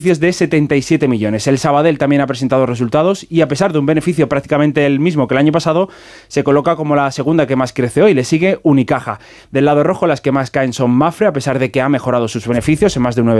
de 77 millones. El Sabadell también ha presentado resultados y a pesar de un beneficio prácticamente el mismo que el año pasado, se coloca como la segunda que más crece hoy. Le sigue Unicaja. Del lado rojo, las que más caen son Mapfre, a pesar de que ha mejorado sus beneficios en más de un 9%.